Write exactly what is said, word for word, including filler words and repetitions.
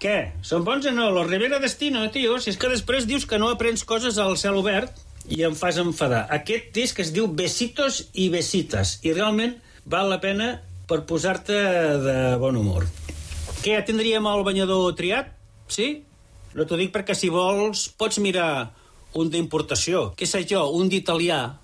Què? Són bons o no? Los Rivera Destino, tio. Si és que després dius que no aprens coses al cel obert i em fas enfadar. Aquest disc es diu Besitos i Besitas i realment val la pena per posar-te de bon humor. Què, ja tindríem el banyador triat? Sí? No t'ho dic perquè si vols pots mirar un d'importació. Què sé jo, un d'italià